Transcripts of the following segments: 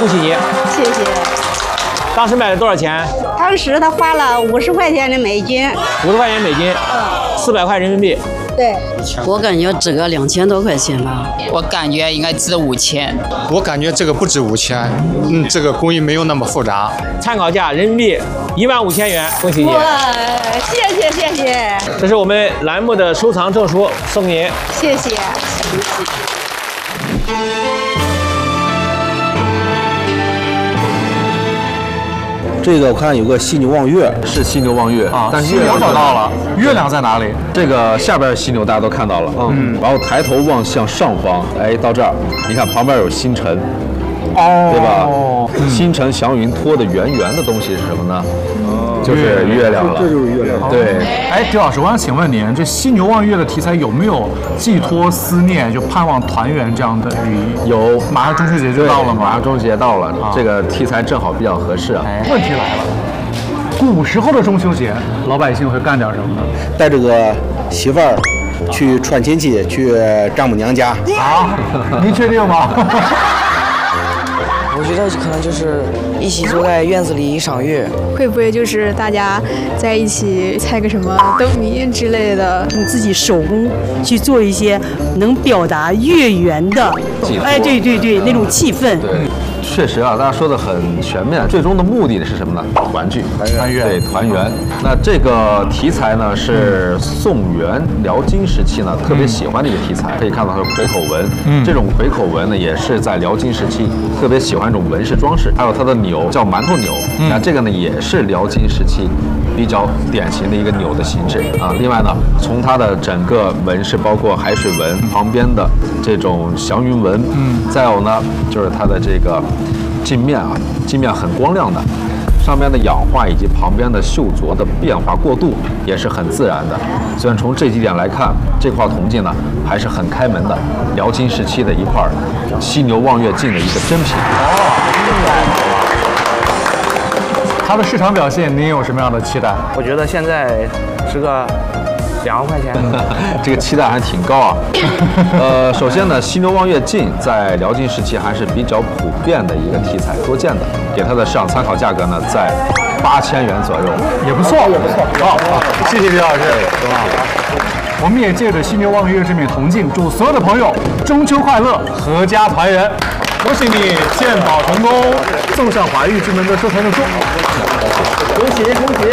恭喜你！ 谢谢。 当时买了多少钱当时他花了50块钱的美金 ？50块钱美金，400块人民币。 对， 我感觉值个2000多块钱吧。 我感觉应该值5000。 我感觉这个不止5000，这个工艺没有那么复杂。 参考价人民币15000元，恭喜你！ 哇，谢谢谢谢。 这是我们栏目的收藏证书，送您。 谢谢。 这个我看有个犀牛望月， 是犀牛望月啊， 但是犀牛找到了，月亮在哪里？ 这个下边犀牛大家都看到了，然后抬头望向上方，哎，到这儿，你看旁边有星辰，对吧？星辰祥云托的圆圆的东西是什么呢？就是月亮了， 这就是月亮。 对， 哎，狄老师，我想请问您，这犀牛望月的题材有没有寄托思念，就盼望团圆这样的寓意？ 有， 马上中秋节就到了吗？ 马上中秋节到了，这个题材正好比较合适啊。 问题来了，古时候的中秋节，老百姓会干点什么呢？ 带这个媳妇儿去串亲戚，去丈母娘家。 啊，您确定吗？ 我觉得可能就是一起坐在院子里赏月， 会不会就是大家在一起猜个什么灯谜之类的， 用自己手工去做一些能表达月圆的，哎，对对对，那种气氛。 对，确实啊，大家说的很全面。最终的目的是什么呢？团聚、 团圆， 对，团圆。那这个题材呢，是宋元辽金时期呢特别喜欢的一个题材。可以看到它的回口纹，这种回口纹呢，也是在辽金时期特别喜欢这种纹饰装饰。还有它的钮叫馒头钮，那这个呢也是辽金时期比较典型的一个钮的形制啊。另外呢，从它的整个纹饰，包括海水纹旁边的这种祥云纹，再有呢就是它的这个镜面啊，镜面很光亮的，上面的氧化以及旁边的绣琢的变化过渡也是很自然的。虽然从这几点来看，这块铜镜呢还是很开门的，辽金时期的一块犀牛望月镜的一个真品。 它的市场表现，您有什么样的期待？ 我觉得现在值个2万块钱。 这个期待还挺高啊。首先呢，犀牛望月镜在辽金时期还是比较普遍的一个题材，多见的。给它的市场参考价格呢在8000元左右， 也不错，也不错。好，谢谢李老师。我们也借着犀牛望月这面铜镜，祝所有的朋友中秋快乐，阖家团圆。恭喜你鉴宝成功，送上华域之门的收藏证书。 恭喜恭喜！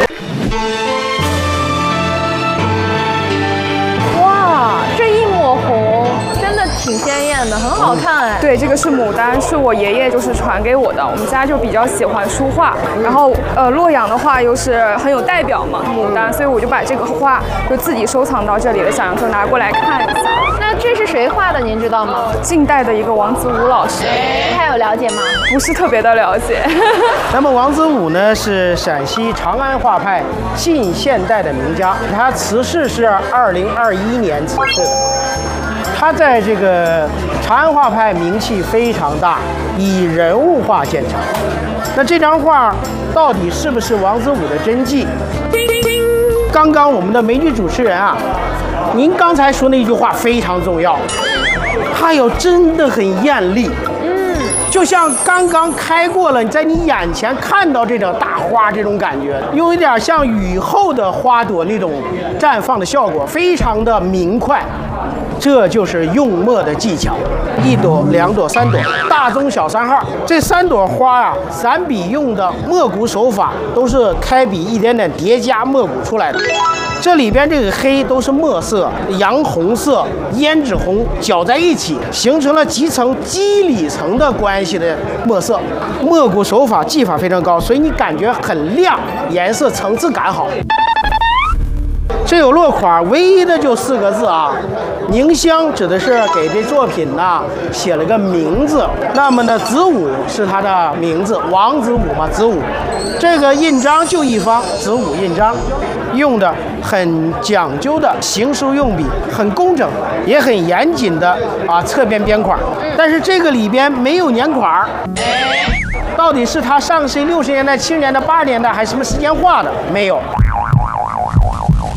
哇，这一抹红真的挺鲜艳的，很好看哎。 对，这个是牡丹，是我爷爷就是传给我的。我们家就比较喜欢书画，然后洛阳的话又是很有代表嘛，牡丹，所以我就把这个画就自己收藏到这里了，想就拿过来看一下。 那这是谁画的？您知道吗？ 近代的一个王子武老师， 他有了解吗？ 不是特别的了解。 那么王子武呢，是陕西长安画派近现代的名家，他辞世是2021年辞世的。他在这个长安画派名气非常大，以人物画见长。那这张画到底是不是王子武的真迹？刚刚我们的美女主持人啊，您刚才说那句话非常重要，它有真的很艳丽，就像刚刚开过了，在你眼前看到这种大花，这种感觉，有一点像雨后的花朵那种绽放的效果，非常的明快。这就是用墨的技巧，1朵、2朵、3朵，大中小3号。这3朵花啊，散笔用的墨骨手法都是开笔一点点叠加墨骨出来的。这里边这个黑都是墨色、洋红色、胭脂红搅在一起，形成了几层肌理层的关系的墨色。墨骨手法技法非常高，所以你感觉很亮，颜色层次感好。这有落款，唯一的就4个字啊，宁香指的是给这作品呢写了个名字。那么呢，子午是他的名字，王子午嘛，子午。这个印章就一方，子午印章，用的很讲究的行书用笔，很工整，也很严谨的啊侧边边框。但是这个里边没有年款，到底是他上世纪60年代、70年代、80年代还是什么时间画的？没有。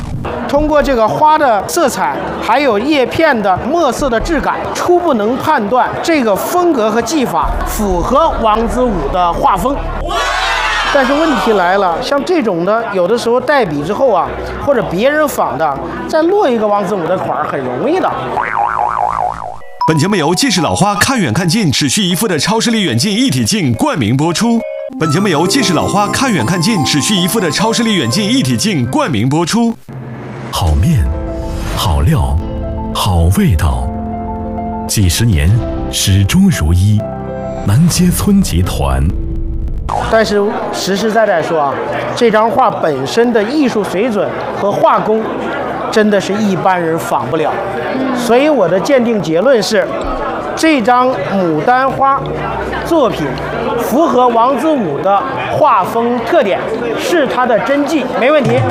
通过这个花的色彩，还有叶片的墨色的质感，初步能判断这个风格和技法符合王子武的画风。但是问题来了，像这种的，有的时候代笔之后啊，或者别人仿的，再落一个王子武的款儿很容易的。 本节目由纪实老花看远看近只需一副的超视力远近一体镜冠名播出。本节目由纪实老花看远看近只需一副的超视力远近一体镜冠名播出。 好面，好料，好味道，几十年始终如一。南街村集团。 但是实实在在说啊，这张画本身的艺术水准和画工，真的是一般人仿不了。所以我的鉴定结论是，这张牡丹花作品符合王子武的画风特点，是他的真迹，没问题。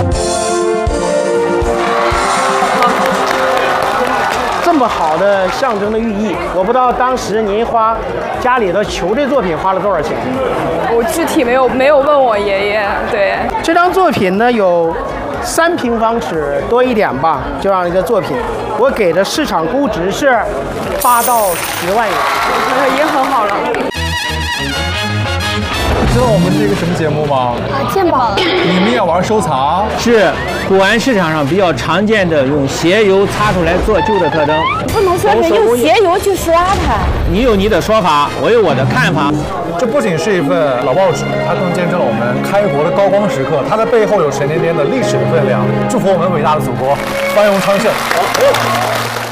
这么好的象征的寓意，我不知道当时您花家里的球这作品花了多少钱？ 我具体没有问我爷爷。对， 这张作品呢有3平方尺多一点吧，这样一个作品，我给的市场估值是8到10万元， 已经很好了。 知道我们是一个什么节目吗？ 鉴宝。 你们也玩收藏？ 是古玩市场上比较常见的用鞋油擦出来做旧的特征。 不能说是用鞋油去刷它。 你有你的说法，我有我的看法。 这不仅是一份老报纸，它更见证了我们开国的高光时刻，它的背后有沉甸甸的历史的分量。祝福我们伟大的祖国繁荣昌盛。